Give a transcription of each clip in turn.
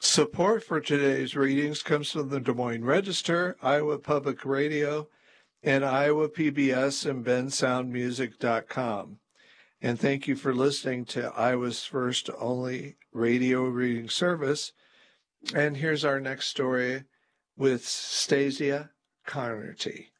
Support for today's readings comes from the Des Moines Register, Iowa Public Radio, and Iowa PBS and bensoundmusic.com. And thank you for listening to Iowa's first only radio reading service. And here's our next story with Stasia Carnety.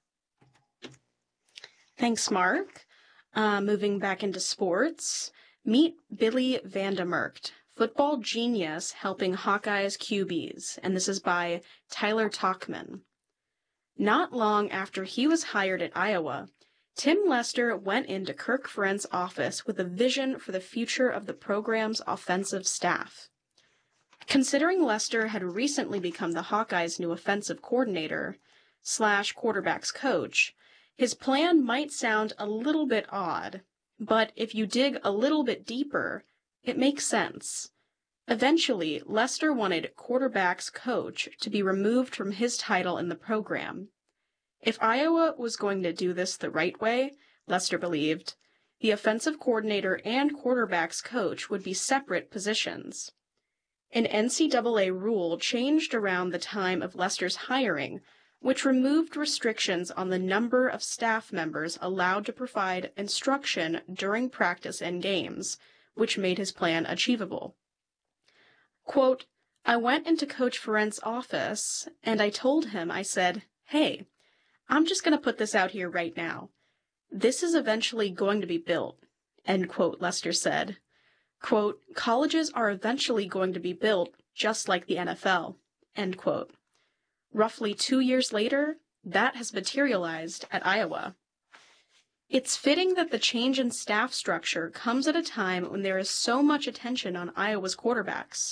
Thanks, Mark. Moving back into sports, meet Billy Vandermerkt, football genius helping Hawkeyes QBs, and this is by Tyler Talkman. Not long after he was hired at Iowa, Tim Lester went into Kirk Ferentz' office with a vision for the future of the program's offensive staff. Considering Lester had recently become the Hawkeyes' new offensive coordinator / quarterbacks coach, his plan might sound a little bit odd, but if you dig a little bit deeper, it makes sense. Eventually, Lester wanted quarterbacks coach to be removed from his title in the program. If Iowa was going to do this the right way, Lester believed, the offensive coordinator and quarterbacks coach would be separate positions. An NCAA rule changed around the time of Lester's hiring, which removed restrictions on the number of staff members allowed to provide instruction during practice and games, which made his plan achievable. Quote, I went into Coach Ferentz' office, and I told him, I said, hey, I'm just going to put this out here right now. This is eventually going to be built, end quote, Lester said. Quote, colleges are eventually going to be built just like the NFL, end quote. Roughly 2 years later, that has materialized at Iowa. It's fitting that the change in staff structure comes at a time when there is so much attention on Iowa's quarterbacks.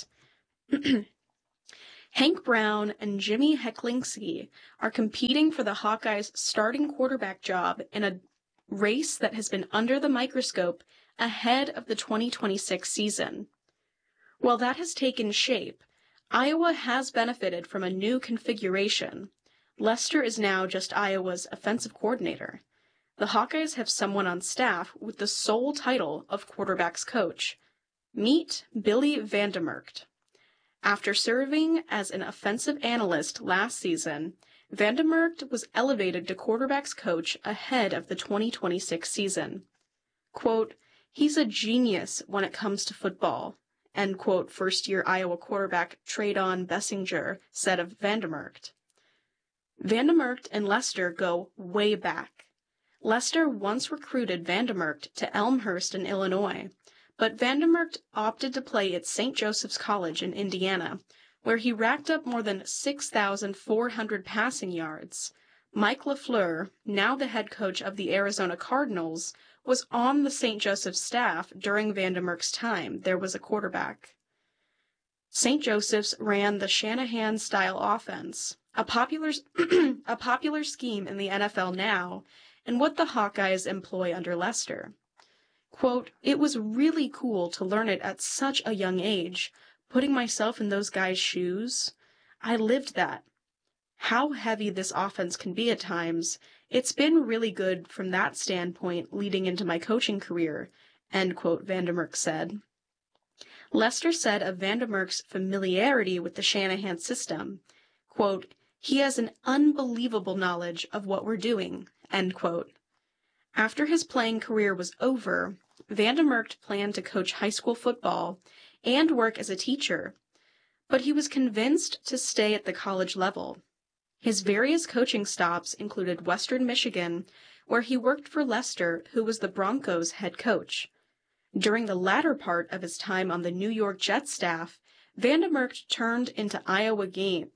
Hank Brown and Jimmy Hecklinski are competing for the Hawkeyes' starting quarterback job in a race that has been under the microscope ahead of the 2026 season. While that has taken shape, Iowa has benefited from a new configuration. Lester is now just Iowa's offensive coordinator. The Hawkeyes have someone on staff with the sole title of quarterbacks coach. Meet Billy Vandermerkt. After serving as an offensive analyst last season, Vandermerkt was elevated to quarterbacks coach ahead of the 2026 season. Quote, he's a genius when it comes to football, end quote, first-year Iowa quarterback Tradon Bessinger said of Vandermerkt. Vandermerkt and Lester go way back. Lester once recruited Vandermerkt to Elmhurst in Illinois, but Vandermerkt opted to play at St. Joseph's College in Indiana, where he racked up more than 6,400 passing yards. Mike LaFleur, now the head coach of the Arizona Cardinals, was on the St. Joseph's staff during Vandermerkt's time there was a quarterback. St. Joseph's ran the Shanahan-style offense, a popular scheme in the NFL now, and what the Hawkeyes employ under Lester. Quote, it was really cool to learn it at such a young age, putting myself in those guys' shoes. I lived that. How heavy this offense can be at times, it's been really good from that standpoint leading into my coaching career, end quote, Vandermerkt said. Lester said of Vandermerkt's familiarity with the Shanahan system, quote, he has an unbelievable knowledge of what we're doing, end quote. After his playing career was over, Vandermerkt planned to coach high school football and work as a teacher, but he was convinced to stay at the college level. His various coaching stops included Western Michigan, where he worked for Lester, who was the Broncos' head coach. During the latter part of his time on the New York Jets staff, Vandermerkt tuned into Iowa games,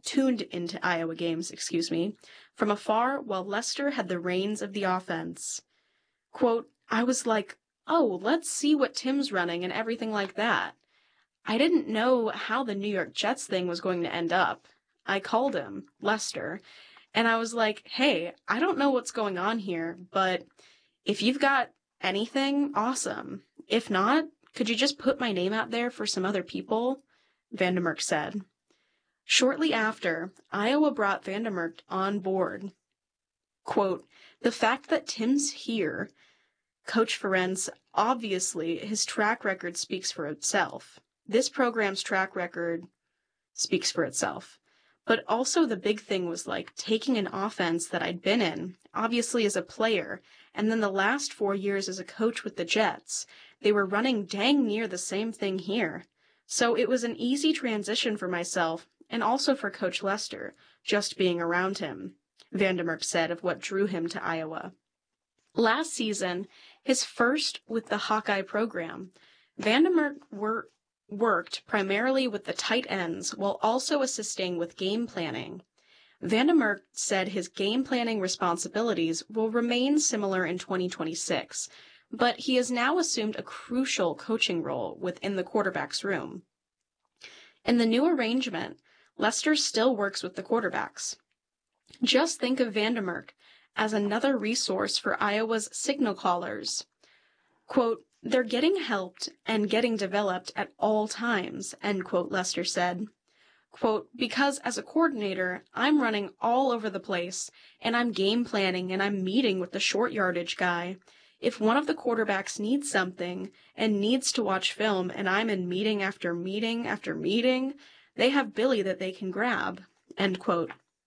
from afar while Lester had the reins of the offense. Quote, I was like, oh, let's see what Tim's running and everything like that. I didn't know how the New York Jets thing was going to end up. I called him, Lester, and I was like, hey, I don't know what's going on here, but if you've got anything, awesome. If not, could you just put my name out there for some other people? Vandermerkt said. Shortly after, Iowa brought Vandermerkt on board. Quote, the fact that Tim's here, Coach Ferentz, obviously his track record speaks for itself. This program's track record speaks for itself. But also the big thing was like taking an offense that I'd been in, obviously as a player, and then the last 4 years as a coach with the Jets. They were running dang near the same thing here. So it was an easy transition for myself, and also for Coach Lester, just being around him, Vandermerk said of what drew him to Iowa. Last season, his first with the Hawkeye program, Vandermerk worked primarily with the tight ends while also assisting with game planning. Vandermerk said his game planning responsibilities will remain similar in 2026, but he has now assumed a crucial coaching role within the quarterback's room. In the new arrangement, Lester still works with the quarterbacks. Just think of Vandermerk as another resource for Iowa's signal callers. Quote, "They're getting helped and getting developed at all times," end quote, Lester said. Quote, "Because as a coordinator, I'm running all over the place, and I'm game planning, and I'm meeting with the short yardage guy. If one of the quarterbacks needs something and needs to watch film, and I'm in meeting after meeting after meeting, they have Billy that they can grab," end quote.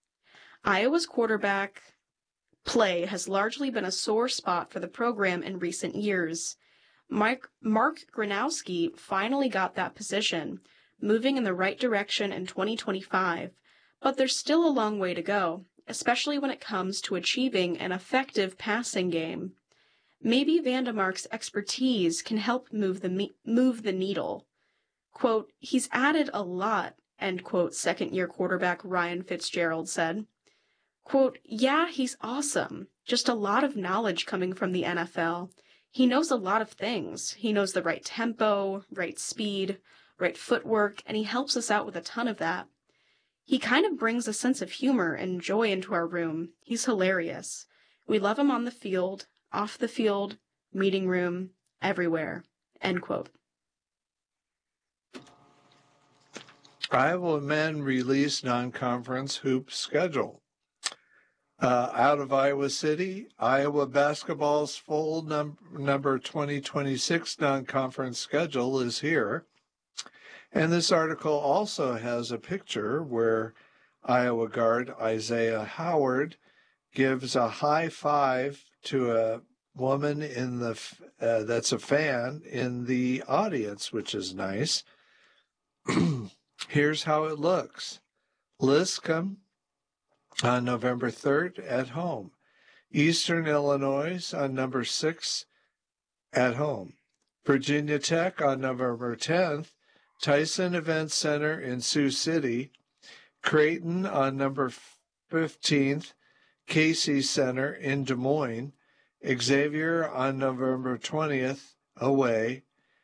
Iowa's quarterback play has largely been a sore spot for the program in recent years. Mark Gronowski finally got that position, moving in the right direction in 2025, but there's still a long way to go, especially when it comes to achieving an effective passing game. Maybe Vandermark's expertise can help move the needle. Quote, "He's added a lot," end quote, second-year quarterback Ryan Fitzgerald said. Quote, "Yeah, he's awesome. Just a lot of knowledge coming from the NFL. He knows a lot of things. He knows the right tempo, right speed, right footwork, and he helps us out with a ton of that. He kind of brings a sense of humor and joy into our room. He's hilarious. We love him on the field, off the field, meeting room, everywhere," end quote. Iowa men release non-conference hoop schedule. Out of Iowa City, Iowa basketball's full number 2026 non-conference schedule is here. And this article also has a picture where Iowa guard Isaiah Howard gives a high five to a woman in the that's a fan in the audience, which is nice. Here's how it looks. Liscum on November 3rd at home. Eastern Illinois on number 6 at home. Virginia Tech on November 10th. Tyson Event Center in Sioux City. Creighton on number 15th. Casey Center in Des Moines. Xavier on November 20th away.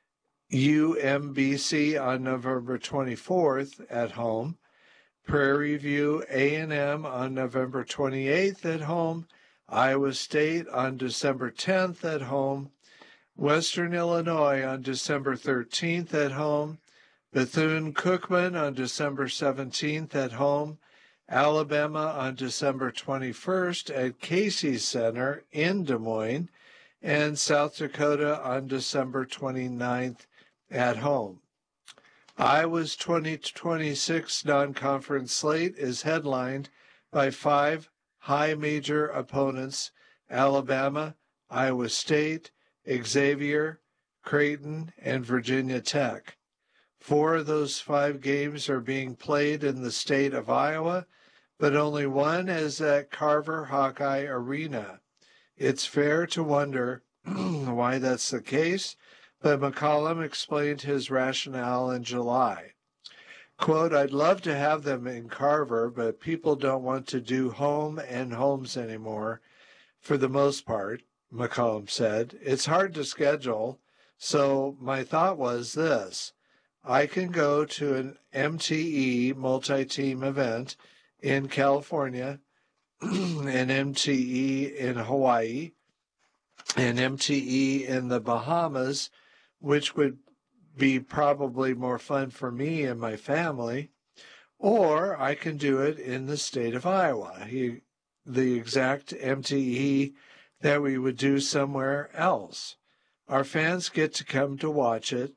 UMBC on November 24th at home. Prairie View A&M on November 28th at home. Iowa State on December 10th at home. Western Illinois on December 13th at home. Bethune-Cookman on December 17th at home. Alabama on December 21st at Casey Center in Des Moines. And South Dakota on December 29th at home. Iowa's 2026 non-conference slate is headlined by 5 high major opponents: Alabama, Iowa State, Xavier, Creighton, and Virginia Tech. 4 of those 5 games are being played in the state of Iowa, but only one is at Carver Hawkeye Arena. It's fair to wonder why that's the case, but McCollum explained his rationale in July. Quote, "I'd love to have them in Carver, but people don't want to do home and homes anymore for the most part," McCollum said. "It's hard to schedule, so my thought was this. I can go to an MTE multi-team event in California, an MTE in Hawaii, an MTE in the Bahamas, which would be probably more fun for me and my family, or I can do it in the state of Iowa, the exact MTE that we would do somewhere else. Our fans get to come to watch it,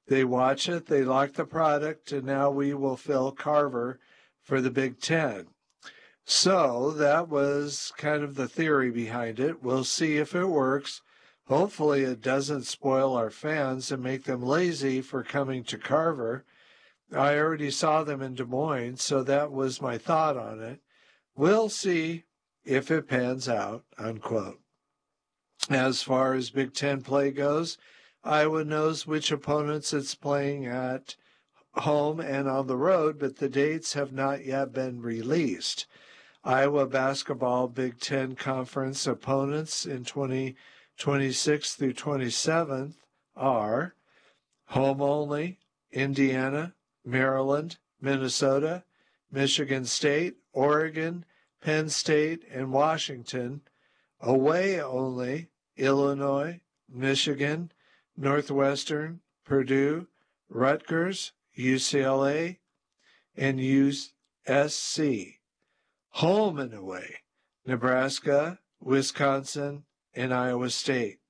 They watch it, they like the product, and now we will fill Carver for the Big Ten. So that was kind of the theory behind it. We'll see if it works. Hopefully it doesn't spoil our fans and make them lazy for coming to Carver. I already saw them in Des Moines, so that was my thought on it. We'll see if it pans out, unquote. As far as Big Ten play goes, Iowa knows which opponents it's playing at home and on the road, but the dates have not yet been released. Iowa basketball Big Ten Conference opponents in 2026 through 27 are home only, Indiana, Maryland, Minnesota, Michigan State, Oregon, Penn State, and Washington. Away only, Illinois, Michigan, Northwestern, Purdue, Rutgers, UCLA, and USC. Home and away, Nebraska, Wisconsin, and Ohio State.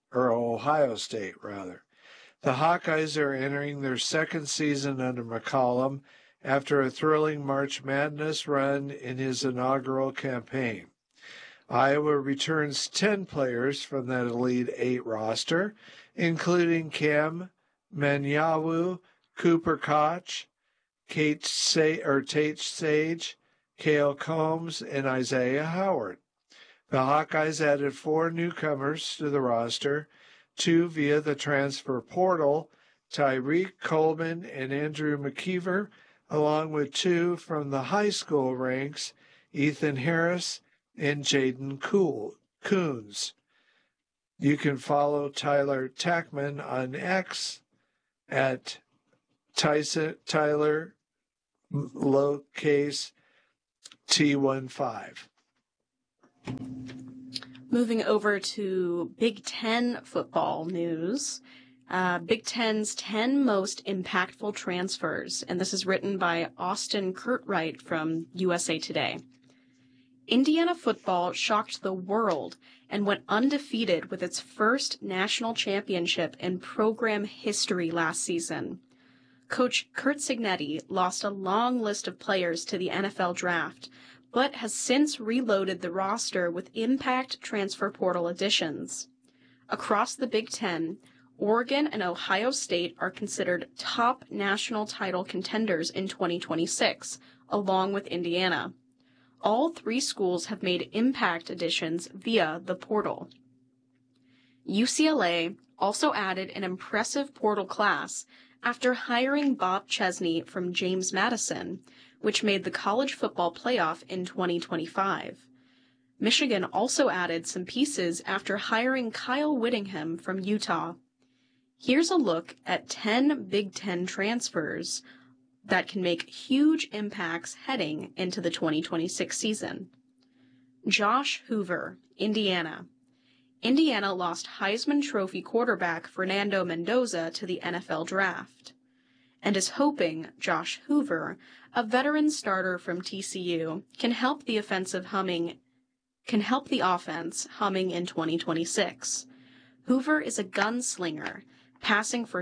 The Hawkeyes are entering their second season under McCollum after a thrilling March Madness run in his inaugural campaign. Iowa returns 10 players from that Elite Eight roster, including Cam Manyawu, Cooper Koch, Tate Sage, Cale Combs, and Isaiah Howard. The Hawkeyes added 4 newcomers to the roster, 2 via the transfer portal, Tyreek Coleman and Andrew McKeever, along with 2 from the high school ranks, Ethan Harris and Jaden Coons. You can follow Tyler Tackman on X at Tyler lowercase T15. Moving over to Big Ten football news. Big Ten's 10 most impactful transfers, and this is written by Austin Curtright from USA Today. Indiana football shocked the world and went undefeated with its first national championship in program history last season. Coach Curt Cignetti lost a long list of players to the NFL draft, but has since reloaded the roster with impact transfer portal additions. Across the Big Ten, Oregon and Ohio State are considered top national title contenders in 2026, along with Indiana. All 3 schools have made impact additions via the portal. UCLA also added an impressive portal class after hiring Bob Chesney from James Madison, which made the college football playoff in 2025. Michigan also added some pieces after hiring Kyle Whittingham from Utah. Here's a look at 10 Big Ten transfers that can make huge impacts heading into the 2026 season. Josh Hoover, Indiana. Indiana lost Heisman Trophy quarterback Fernando Mendoza to the NFL draft, and is hoping Josh Hoover, a veteran starter from TCU, can help the offense humming in 2026. Hoover is a gunslinger, passing for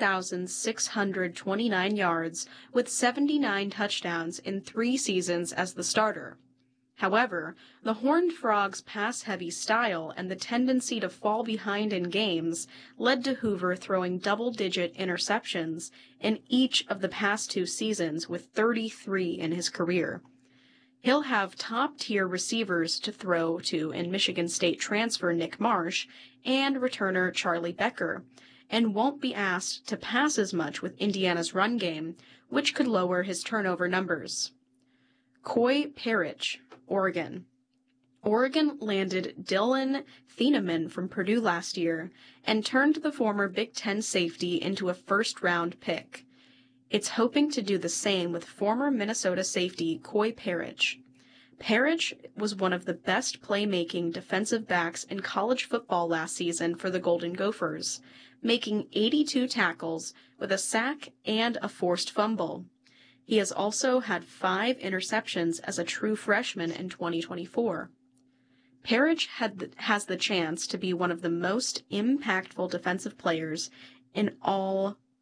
9,629 yards with 79 touchdowns in 3 seasons as the starter. However, the Horned Frogs' pass-heavy style and the tendency to fall behind in games led to Hoover throwing double-digit interceptions in each of the past 2 seasons, with 33 in his career. He'll have top-tier receivers to throw to in Michigan State transfer Nick Marsh and returner Charlie Becker, and won't be asked to pass as much with Indiana's run game, which could lower his turnover numbers. Coy Parrish, Oregon. Oregon landed Dylan Thieneman from Purdue last year and turned the former Big Ten safety into a first-round pick. It's hoping to do the same with former Minnesota safety Coy Parrish. Parrish was one of the best playmaking defensive backs in college football last season for the Golden Gophers, making 82 tackles with a sack and a forced fumble. He has also had 5 interceptions as a true freshman in 2024. Parrish has the chance to be one of the most impactful defensive players in all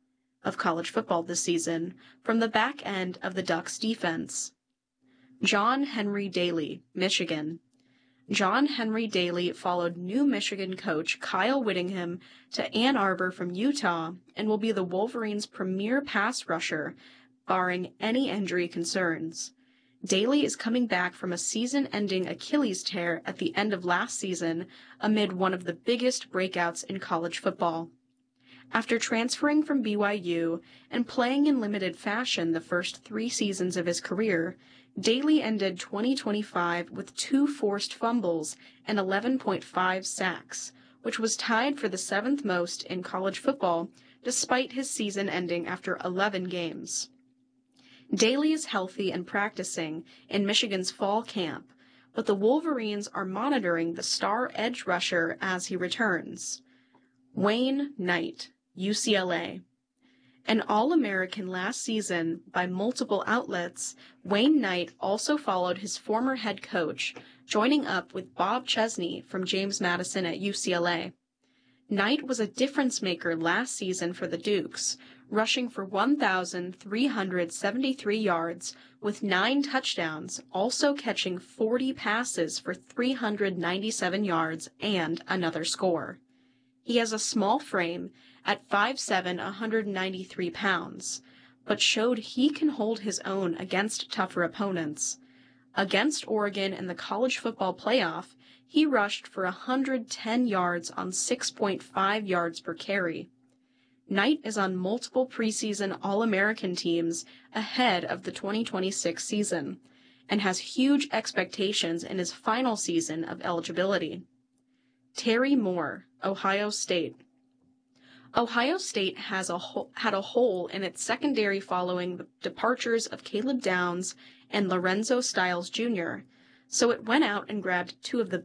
of college football this season from the back end of the Ducks defense. John Henry Daly, Michigan. John Henry Daly followed new Michigan coach Kyle Whittingham to Ann Arbor from Utah and will be the Wolverines' premier pass rusher, barring any injury concerns. Daly is coming back from a season-ending Achilles tear at the end of last season amid one of the biggest breakouts in college football. After transferring from BYU and playing in limited fashion the first 3 seasons of his career, Daly ended 2025 with 2 forced fumbles and 11.5 sacks, which was tied for the 7th most in college football despite his season ending after 11 games. Daly is healthy and practicing in Michigan's fall camp, but the Wolverines are monitoring the star edge rusher as he returns. Wayne Knight, UCLA. An All-American last season by multiple outlets, Wayne Knight also followed his former head coach, joining up with Bob Chesney from James Madison at UCLA. Knight was a difference maker last season for the Dukes, rushing for 1,373 yards with 9 touchdowns, also catching 40 passes for 397 yards and another score. He has a small frame at 5'7", 193 pounds, but showed he can hold his own against tougher opponents. Against Oregon in the college football playoff, he rushed for 110 yards on 6.5 yards per carry. Knight is on multiple preseason All-American teams ahead of the 2026 season, and has huge expectations in his final season of eligibility. Terry Moore, Ohio State. Ohio State had a hole in its secondary following the departures of Caleb Downs and Lorenzo Styles Jr., so it went out and grabbed 2 of the